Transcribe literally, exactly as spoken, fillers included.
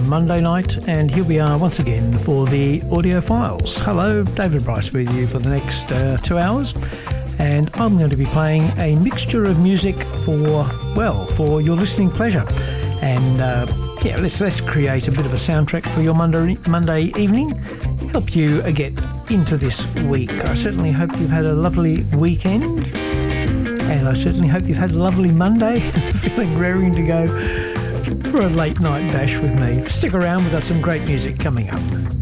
Monday night, and here we are once again for the audio files. Hello, David Bryce with you for the next uh, two hours, and I'm going to be playing a mixture of music for, well, for your listening pleasure. And uh, yeah, let's let's create a bit of a soundtrack for your Monday Monday evening, help you uh, get into this week. I certainly hope you've had a lovely weekend, and I certainly hope you've had a lovely Monday, feeling raring to go for a late night bash with me. Stick around, we've got some great music coming up.